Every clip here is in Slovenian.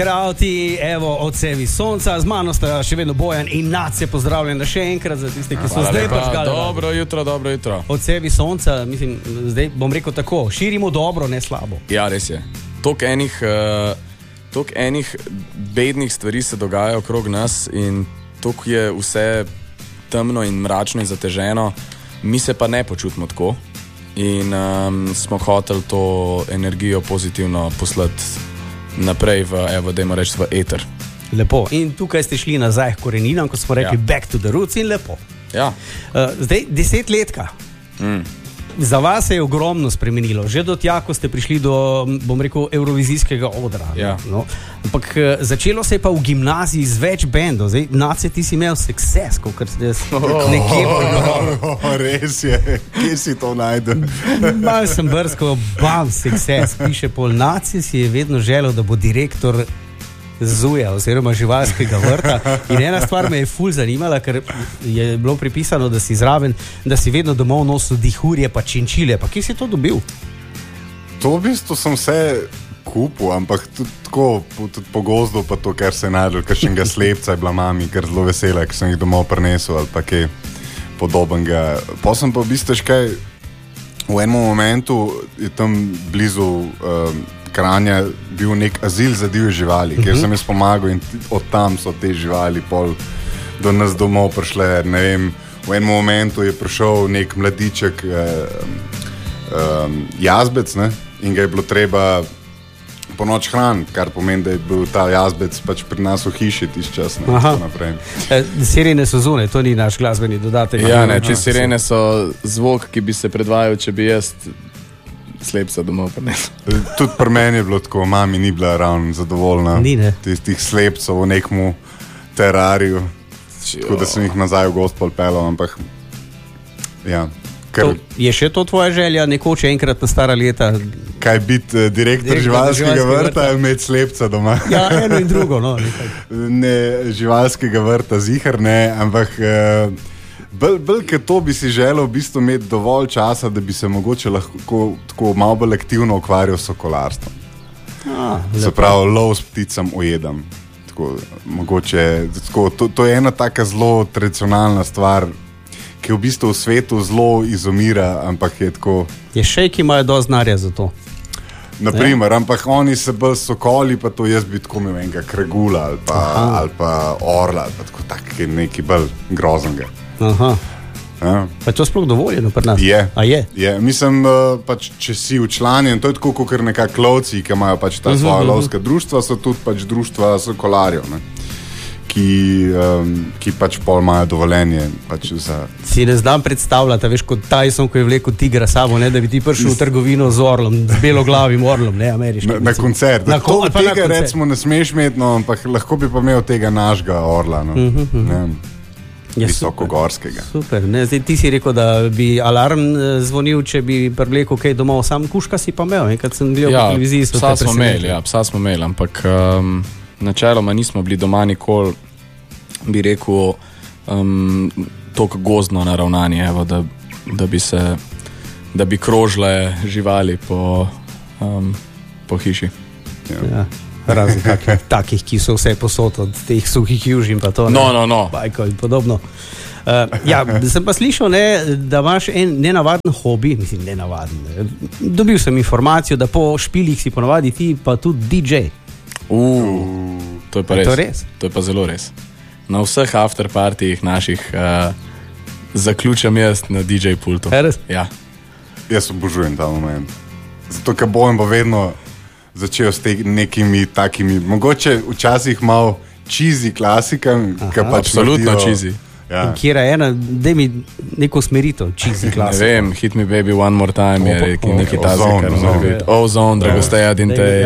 Krauti, evo, odsevi sonca, z mano sta še vedno Bojan in Nace, pozdravljena še enkrat za tiste, ki so zdaj prišli. Dobro jutro. Odsevi sonca, mislim, zdaj bom rekel tako, širimo dobro, ne slabo. Ja, res je. Toliko enih bednih stvari se dogaja okrog nas in toliko je vse temno in mračno in zateženo, mi se pa ne počutimo tako in smo hoteli to energijo pozitivno poslati naprej dajmo reči v eter. Lepo. In tukaj ste šli nazaj k koreninam, ko smo rekli back to the roots in lepo. Ja. Zdaj 10 letka. Za vas se je ogromno spremenilo. Že do tja, ko ste prišli do, bom rekel, eurovizijskega odra. Ja. No? Ampak začelo se je pa v gimnaziji z več bendov. Zdaj, Nace, ti si imel Success, kot se nekje prebral. Res je. Kje si to najdel? Malo sem brskal, Success. Piše pol, Nace si je vedno želel, da bo direktor Zuja oziroma živalskega vrta. In ena stvar me je ful zanimala, ker je bilo pripisano, da si zraven, da si vedno domov nosil dihurje pa činčile. Pa kje si to dobil? To v bistvu sem vse kupil, ampak tudi tako, tudi po gozdu pa to, kar se je najdel, kakšnega slepca je bila mami, ker zelo vesela, ker sem jih domov prinesel ali pa kaj podobnega. Pa sem pa v bistvu kaj, v enem momentu je tam blizu Kranja bil nek azil za divje živali, kjer sem jaz pomagal in od tam so te živali pol do nas domov prišle, ne vem, v enem momentu je prišel nek mladiček jazbec, ne, in ga je bilo treba po noč hraniti, kar pomeni, da je bil ta jazbec pač pri nas v hiši tisti čas, ne, tako naprej. Sirene so zunaj, to ni naš glasbeni dodatek. Ja, ne, če sirene so zvok, ki bi se predvajal, če bi jaz slepca domov prinesel. Tudi pri meni je bilo tako, mami ni bila ravno zadovoljna tistih slepcev v nekmu terariju, tako da sem jih nazaj v gost pelal, ampak ja. Je še to tvoja želja, nekoč enkrat na stara leta? Kaj biti direktor živalskega vrta in imeti slepca doma? Ja, eno in drugo, no. Ne, živalskega vrta zihar ne, ampak bolj kot to bi si želel v bistvu imeti dovolj časa, da bi se mogoče lahko tako malo bolj aktivno ukvarjal s sokolarstvom. Se pravi, lov s pticam ujedam. Tako, mogoče, tako, to je ena taka zelo tradicionalna stvar, ki v bistvu v svetu zelo izumira, ampak je tako... Je šejki imajo dosti znarja za to. Naprimer, ampak oni se bolj sokoli, pa to jaz bi tako imel enega kregula ali pa orla, ali pa tako nekaj bolj groznega. Aha. Ja. Pa je to sploh dovoljeno pri nas? Je. Mislim, pač, če si včlanjen, to je tako, kot nekak lovci, ki imajo pač ta svoja lovska društva, so tudi pač društva sokolarjev, ne? Ki pač pol imajo dovoljenje pač za... Si ne znam predstavljati, veš, kot Tyson, ko je vlekel tigra sabo, ne, da bi ti prišel v trgovino z orlom, z beloglavim orlom, ne, ameriškim. Na koncert. Tega recimo ne smeš imeti, no, ampak lahko bi pa imel tega našega orla, no. Visokogorskega. Super, ne, zdaj ti si rekel, da bi alarm zvonil, če bi privlekel kaj domov, sam kuška si pa imel, enkrat sem bil po televiziji. Psa smo imeli, ampak načeloma nismo bili doma nikoli, bi rekel, toliko gozdno naravnanje, evo, da bi krožile živali po hiši. Ja. Razen takih, ki so vse posod od teh suhih južin pa to. No. Bajko in podobno. Ja, sem pa slišal, ne, da imaš en nenavaden hobi, mislim, nenavaden. Dobil sem informacijo, da po špilih si ponavadi ti pa tudi DJ. To je pa res. To je pa zelo res. Na vseh afterpartijih naših zaključam jaz na DJ pultu. Ja. Jaz obožujem ta moment. Zato, ker Bojan bo vedno začel s nekimi takimi, mogoče včasih malo cheesy klasikami, ki pač absolutno cheesy. Ja. Kjer je ena, daj mi neko smeritev, cheesy klasika. Ne vem, Hit Me Baby One More Time je neki tazik. Ozone, Dragosteja Dintej.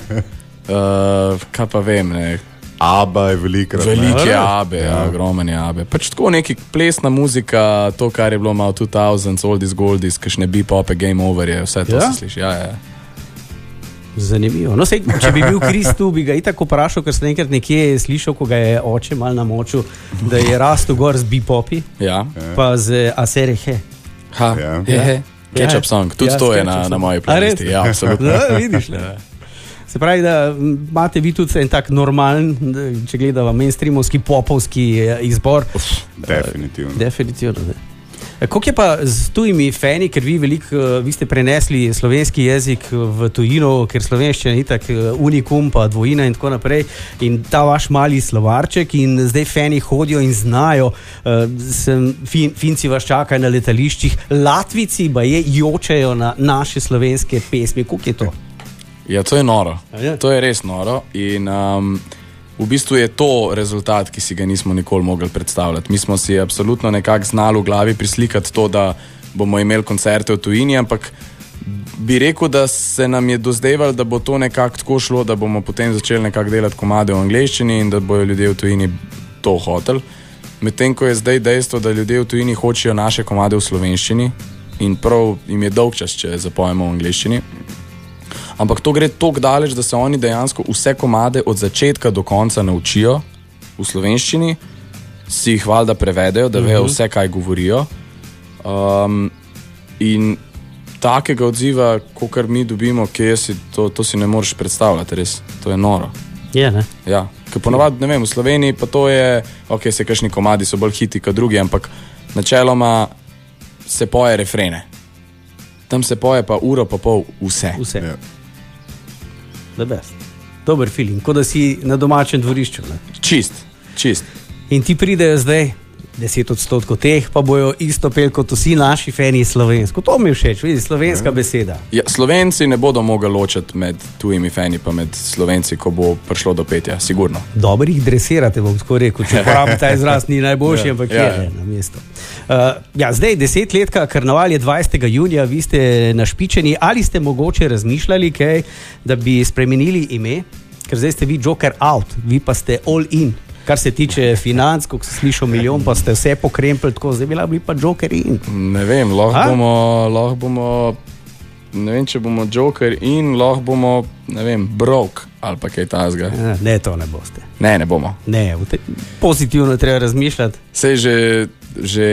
Kaj pa vem, ne. Abba je velika. Velike Abbe, ogromen je Abbe. Pač tako neki plesna muzika, to, kar je bilo malo 2000s, oldies, goldies, kakšne bebope, game over je, vse to se sliši. Ja. Zanimivo. No, sej, če bi bil Kris tu, bi ga itak vprašal, ker sem enkrat nekje slišal, ko ga je oče mal namočil, da je rastel gor z bebopi, pa z Aserehe. Ketchup song, tudi to je na moji playlisti. Ja, absolutno. Vidiš, ne? Se pravi, da imate vi tudi en tak normalen, če gledava mainstreamovski, popovski izbor. Definitivno. Kako je pa z tujimi fani, ker vi ste prenesli slovenski jezik v tujino, ker slovenščina je itak unikum, pa dvojina in tako naprej, in ta vaš mali slovarček, in zdaj fani hodijo in znajo, Finci vas čakajo na letališčih, Latvijci jočejo na naše slovenske pesmi. Kako je to? Ja, to je noro. To je res noro in v bistvu je to rezultat, ki si ga nismo nikoli mogli predstavljati. Mi smo si absolutno nekako znali v glavi prislikati to, da bomo imeli koncerte v tujini, ampak bi rekel, da se nam je dozdevalo, da bo to nekako tako šlo, da bomo potem začeli nekako delati komade v angleščini in da bojo ljudje v tujini to hoteli. Medtem ko je zdaj dejstvo, da ljudje v tujini hočejo naše komade v slovenščini in prav jim je dolgčas, če zapojemo v angleščini. Ampak to gre toliko daleč, da se oni dejansko vse komade od začetka do konca naučijo v slovenščini, si jih valjda prevedejo, da vejo vse, kaj govorijo. In takega odziva, kakor mi dobimo, to si ne moreš predstavljati, res. To je noro. Je, ne? Ja, ker ponavadi, ne vem, v Sloveniji pa to je, se kakšni komadi so bolj hiti kot drugi, ampak načeloma se poje refrene. Tam se poje pa uro pa pol vse. Ja. The best. Dober feeling, kot da si na domačem dvorišču. Ne? Čist. In ti pridejo zdaj 10% teh, pa bojo isto pel kot vsi naši fani slovensko. To mi je všeč, vidi, slovenska beseda. Ja, Slovenci ne bodo mogli ločiti med tujimi fani pa med Slovenci, ko bo prišlo do petja, sigurno. Dobro jih dresirate, bom tako rekel, če uporabim ta izraz, ni najboljši, ampak je na mesto. Zdaj 10-letka, karnaval je 20. junija, vi ste našpičeni, ali ste mogoče razmišljali kaj, da bi spremenili ime, ker zdaj ste vi Joker out, vi pa ste all in. Kar se tiče financ, ko si slišal milijon, pa ste vse pokrempili tako, zdaj bi pa Joker in. Ne vem, lahko bomo, ne vem, če bomo Joker in lahko bomo, ne vem, broke ali pa kaj tazga. Ne, to ne boste. Ne bomo. Ne, pozitivno treba razmišljati. Sej že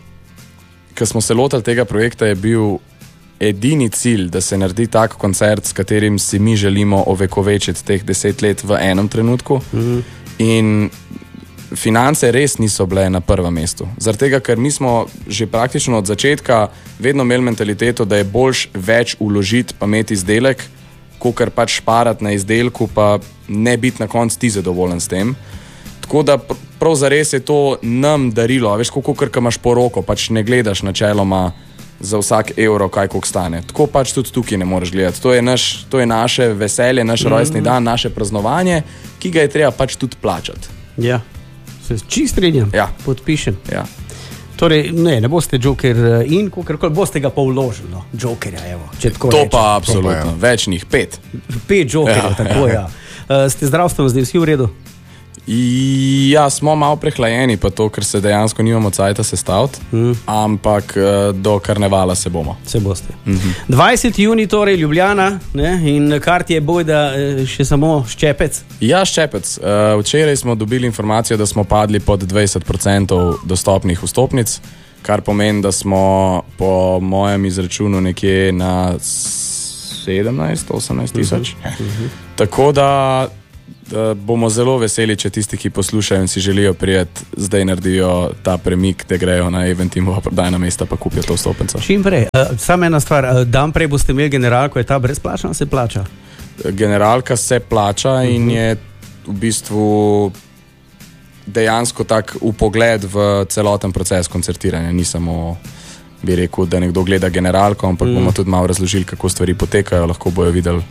ko smo se lotili tega projekta, je bil edini cilj, da se naredi tak koncert, s katerim si mi želimo ovekovečiti teh 10 let v enem trenutku. In finance res niso bile na prvem mestu. Zaradi tega, ker mi smo že praktično od začetka vedno imeli mentaliteto, da je boljš več vložiti pa imeti izdelek, kakor pač šparati na izdelku, pa ne biti na koncu ti zadovoljen s tem. Tako da prav zares je to nam darilo, veš, kakor imaš poroko, pač ne gledaš načeloma za vsak evro, kaj koliko stane. Tako pač tudi tukaj ne moreš gledati. To je naše veselje, naš rojstni dan, naše praznovanje, ki ga je treba pač tudi plačati. Ja, se čist strinjam, podpišem. Ja. Torej, ne boste Joker in kakorkoli, boste ga pa vložili, no, Jokerja, evo. To rečem. Pa absolutno, več njih, 5. 5 Jokerja, tako ja. Ste zdravstveno zdaj vsi v redu? Ja, smo malo prehlajeni pa to, ker se dejansko nimamo cajta sestaviti, ampak do karnevala se bomo. Se boste. 20. juni, torej Ljubljana, ne? In kart je bojda še samo Ščepec. Ja, Ščepec. Včeraj smo dobili informacijo, da smo padli pod 20% dostopnih vstopnic, kar pomeni, da smo po mojem izračunu nekje na 17-18 tisoč. Tako da bomo zelo veseli, če tisti, ki poslušajo in si želijo prijeti, zdaj naredijo ta premik, da grejo na Eventimova prodajna mesta pa kupijo to vstopnico. Čim prej. Samo ena stvar, dan prej boste imeli generalko, je ta brezplačna, se plača? Generalka se plača in je v bistvu dejansko tak upogled v celoten proces koncertiranja. Ni samo, bi rekel, da nekdo gleda generalko, ampak bomo tudi malo razložili, kako stvari potekajo, lahko bojo videli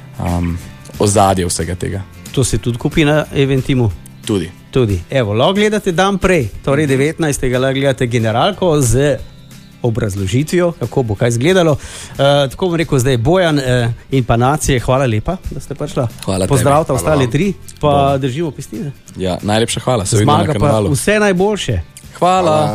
ozadje vsega tega. To se tudi kupi na Eventimu? Tudi. Evo, lahko gledate dan prej, torej 19. lahko gledate generalko z obrazložitvijo, kako bo kaj izgledalo. Tako bom rekel zdaj, Bojan in pa nacije, hvala lepa, da ste prišla. Hvala tebi. Pozdravite ostale 3, pa držimo pesti. Ja, najlepša hvala. Zmaga pa vse najboljše. Hvala.